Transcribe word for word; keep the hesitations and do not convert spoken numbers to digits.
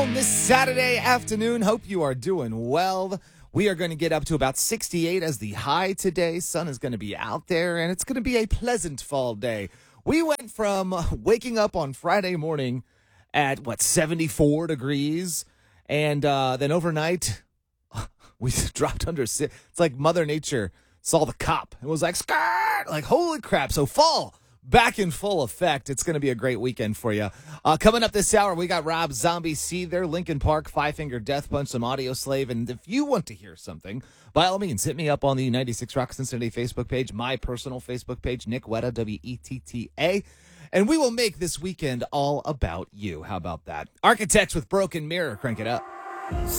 on this Saturday afternoon. Hope you are doing well. We are going to get up to about sixty-eight as the high today. Sun is going to be out there, and it's going to be a pleasant fall day. We went from waking up on Friday morning at, what, seventy-four degrees, and uh, then overnight we dropped under six. It's like Mother Nature saw the cop and was like, skirt! Like, holy crap. So fall back in full effect. It's going to be a great weekend for you. Uh, coming up this hour, we got Rob Zombie Seether, Linkin Park, Five Finger Death Punch, some Audio Slave. And if you want to hear something, by all means, hit me up on the ninety-six Rock Cincinnati Facebook page, my personal Facebook page, Nick Wetta, W E T T A. And we will make this weekend all about you. How about that? Architects with Broken Mirror. Crank it up.